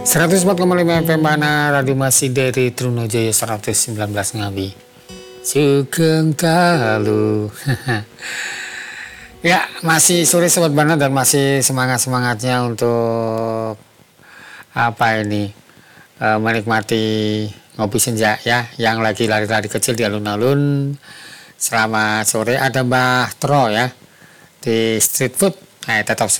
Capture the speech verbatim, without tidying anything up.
seratus empat koma lima F M mana radio masih dari Trunajaya seratus sembilan belas Ngawi Sugeng Talu. Ya, masih sore Sobat Bana dan masih semangat-semangatnya untuk apa ini e, menikmati ngopi senja ya, yang lagi lari-lari kecil di alun-alun. Selamat sore, ada Mbah Tro ya di street food. Nah, tetap